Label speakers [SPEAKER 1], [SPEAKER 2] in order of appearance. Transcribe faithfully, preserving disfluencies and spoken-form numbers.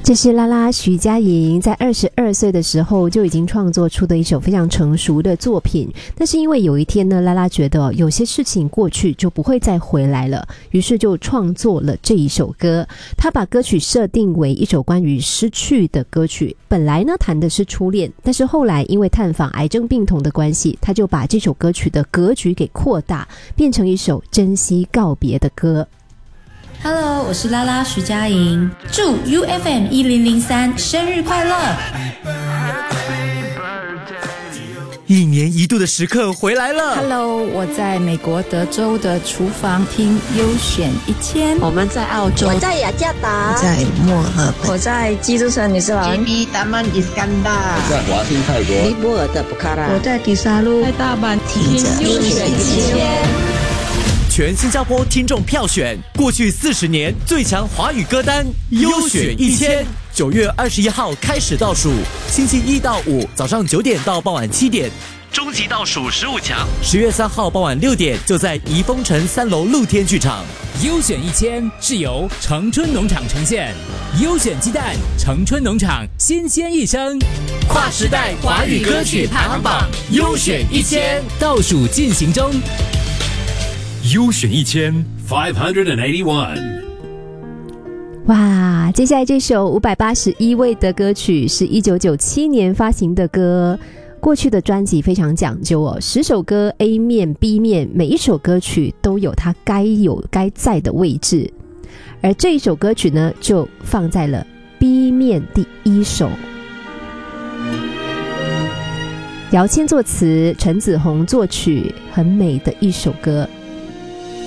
[SPEAKER 1] 这是拉拉徐佳莹在二十二岁的时候就已经创作出的一首非常成熟的作品，但是因为有一天呢，拉拉觉得有些事情过去就不会再回来了，于是就创作了这一首歌。他把歌曲设定为一首关于失去的歌曲，本来呢谈的是初恋，但是后来因为探访癌症病童的关系，他就把这首歌曲的格局给扩大，变成一首珍惜告别的歌。
[SPEAKER 2] Hello， 我是拉拉徐佳莹，祝 U F M 一零零三生日快乐！
[SPEAKER 3] 一年一度的时刻回来了。
[SPEAKER 4] Hello， 我在美国德州的厨房听优选一千。
[SPEAKER 5] 我们在澳洲，
[SPEAKER 6] 我在雅加达，
[SPEAKER 7] 我在墨尔本，
[SPEAKER 8] 我在基督城女士廊
[SPEAKER 9] J B Taman Iskandar，
[SPEAKER 10] 我在华欣泰国，
[SPEAKER 11] 尼泊尔的布卡拉，
[SPEAKER 12] 我在迪沙路，
[SPEAKER 4] 在大阪
[SPEAKER 7] 听着优选一千。
[SPEAKER 3] 全新加坡听众票选过去四十年最强华语歌单优选一千，九月二十一号开始倒数，星期一到五早上九点到傍晚七点，终极倒数十五强，十月三号傍晚六点就在怡丰城三楼露天剧场。
[SPEAKER 13] 优选一千是由城春农场呈现，优选鸡蛋，城春农场新鲜一生，
[SPEAKER 3] 跨时代华语歌曲排行榜优选一千
[SPEAKER 13] 倒数进行中。
[SPEAKER 14] 优选一千 five hundred eighty-one。
[SPEAKER 1] 哇，接下来这首五百八十一位的歌曲是一九九七年发行的歌。过去的专辑非常讲究哦，十首歌 A 面 B 面，每一首歌曲都有它该有该在的位置，而这一首歌曲呢就放在了 B 面第一首。姚谦作词，陈子红作曲，很美的一首歌。